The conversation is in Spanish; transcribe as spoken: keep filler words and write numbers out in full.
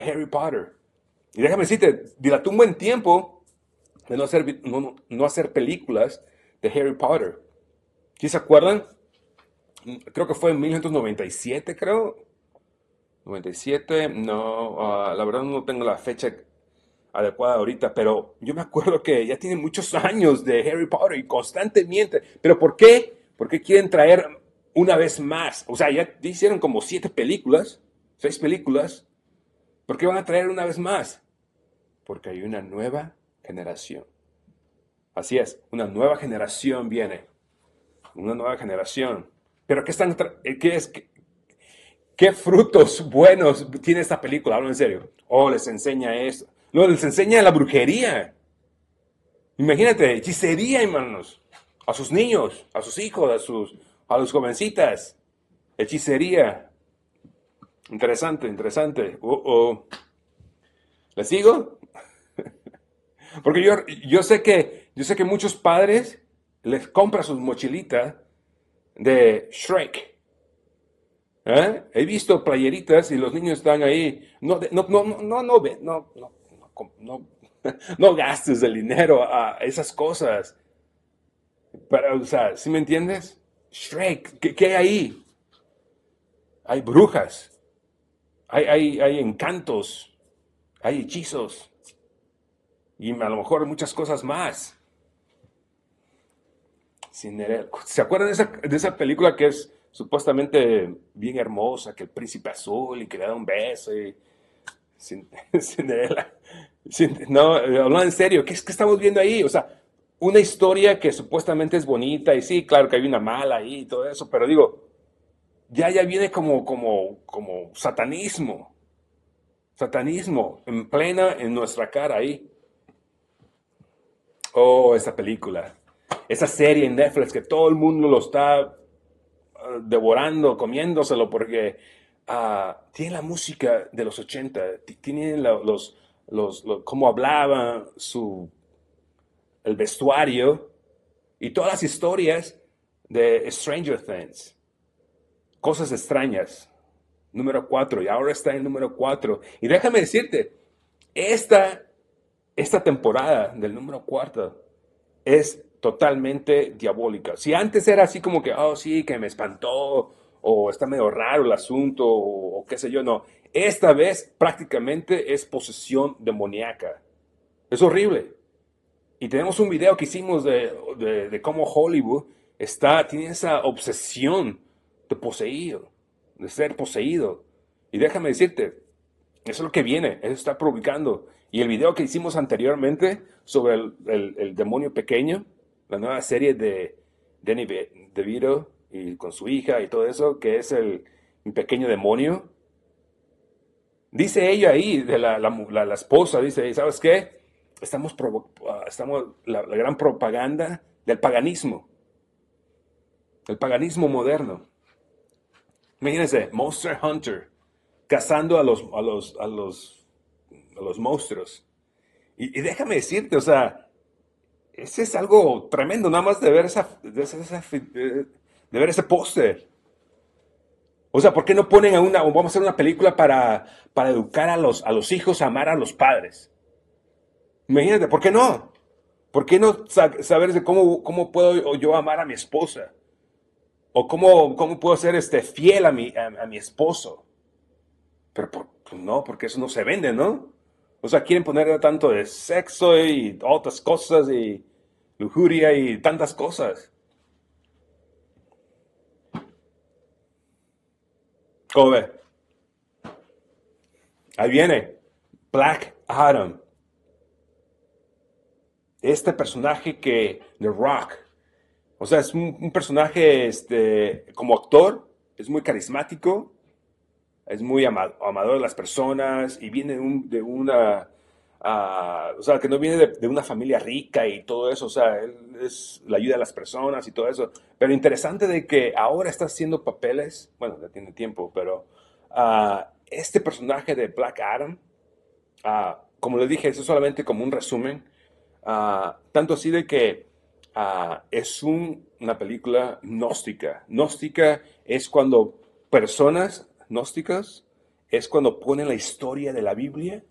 Harry Potter. Y déjame decirte, dilató un buen tiempo de no hacer, vi- no, no- no hacer películas de Harry Potter. ¿Sí se acuerdan? Mm, Creo que fue en mil novecientos noventa y siete, creo. noventa y siete, no, ah, la verdad no tengo la fecha adecuada ahorita, pero yo me acuerdo que ya tiene muchos años de Harry Potter y constantemente. ¿Pero por qué? ¿Por qué quieren traer una vez más? O sea, ya hicieron como siete películas, seis películas. ¿Por qué van a traer una vez más? Porque hay una nueva generación. Así es, una nueva generación viene. Una nueva generación. Pero ¿qué están tra- eh, qué es qué, qué frutos buenos tiene esta película? Hablo en serio. Oh, les enseña eso. No, les enseña la brujería. Imagínate, hechicería, hermanos. A sus niños, a sus hijos, a sus a los jovencitas. Hechicería. Interesante, interesante. Oh, oh. ¿Le sigo? Porque yo, yo sé que yo sé que muchos padres les compran sus mochilitas de Shrek. ¿Eh? He visto playeritas y los niños están ahí. No, de- no, no, no, no, no, ve- no, no, no, no, no gastes el dinero a esas cosas. Pero, o sea, ¿sí me entiendes? Shrek, ¿qué, qué hay ahí? Hay brujas, hay, hay, hay encantos, hay hechizos y a lo mejor muchas cosas más. Cinderella. ¿Se acuerdan de esa, de esa película que es supuestamente bien hermosa, que el príncipe azul y que le da un beso y Cin- Cinderella? Cin- No, eh, hablando en serio, ¿qué es que estamos viendo ahí? O sea, una historia que supuestamente es bonita y sí, claro que hay una mala ahí y todo eso, pero digo, ya ya viene como como como satanismo, satanismo en plena en nuestra cara ahí. Oh, esa película, esa serie en Netflix que todo el mundo lo está uh, devorando, comiéndoselo, porque uh, tiene la música de los ochenta, tiene la, los, los, los, cómo hablaba, su, el vestuario y todas las historias de Stranger Things, cosas extrañas, número cuatro, y ahora está en número cuatro. Y déjame decirte, esta, esta temporada del número cuatro es totalmente diabólica. Si antes era así como que, oh sí, que me espantó, o está medio raro el asunto, o, o qué sé yo, no. Esta vez prácticamente es posesión demoníaca. Es horrible. Y tenemos un video que hicimos de, de, de cómo Hollywood está, tiene esa obsesión de poseído, de ser poseído. Y déjame decirte, eso es lo que viene, eso está publicando. Y el video que hicimos anteriormente sobre el, el- el demonio pequeño, la nueva serie de Danny Be- DeVito y con su hija y todo eso, que es el, el pequeño demonio. Dice ella ahí, de la, la la- la esposa, dice, ¿sabes qué? Estamos, provo- ah, estamos la, la gran propaganda del paganismo, el paganismo moderno. Imagínense, Monster Hunter, cazando a los, a los, a los, a los monstruos. Y, y déjame decirte, o sea, ese es algo tremendo, nada más de ver esa, de, esa- esa de ver ese póster. O sea, ¿por qué no ponen a una, o vamos a hacer una película para, para educar a los, a los hijos a amar a los padres? Imagínate, ¿por qué no? ¿Por qué no sa- saber de cómo, cómo puedo yo amar a mi esposa? ¿O cómo, cómo puedo ser este, fiel a mi, a, a mi esposo? Pero por- pues no, porque eso no se vende, ¿no? O sea, quieren poner tanto de sexo y otras cosas y lujuria y tantas cosas. ¿Cómo ve? Ahí viene Black Adam. Este personaje que The Rock, o sea, es un, un personaje este, como actor, es muy carismático, es muy ama- amador de las personas y viene de, un- de una, ah, o sea, que no viene de, de una familia rica y todo eso, o sea, él es la ayuda a las personas y todo eso. Pero interesante de que ahora está haciendo papeles, bueno, ya tiene tiempo, pero ah, este personaje de Black Adam, ah, como les dije, eso es solamente como un resumen, ah, tanto así de que ah, es un- una película gnóstica. Gnóstica es cuando personas gnósticas es cuando ponen la historia de la Biblia